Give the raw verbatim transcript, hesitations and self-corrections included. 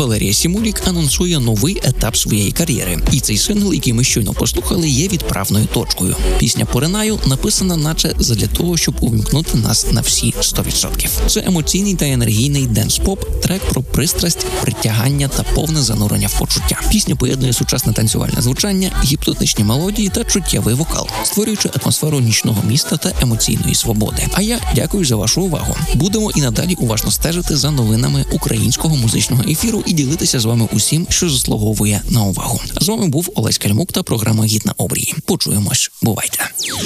Валерія Сімулік анонсує новий етап своєї кар'єри. І цей сингл, який ми щойно послухали, є відправною точкою. Пісня «Поринаю» написана наче задля того, щоб увімкнути нас на всі сто відсотків. Це емоційний та енергійний денс-поп, трек про пристрасть, притягання та повне занурення в почуття. Пісня поєднує сучасне танцювальне звучання, гіпнотичні мелодії та чуттєвий вокал, створюючи атмосферу нічного міста та емоційної свободи. А я дякую за вашу увагу. Будемо і надалі уважно стежити за новинами українського музичного ефіру і ділитися з вами усім, що заслуговує на увагу. З вами був Олесь Кальмук та програма «Гід на обрії». Почуємось. Бувайте.